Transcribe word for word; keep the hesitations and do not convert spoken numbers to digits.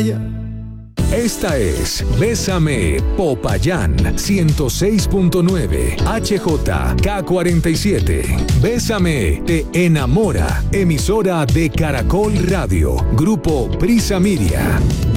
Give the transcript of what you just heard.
playa. Esta es Bésame Popayán ciento seis punto nueve H J K cuarenta y siete. Bésame te enamora. Emisora de Caracol Radio. Grupo Prisa Media.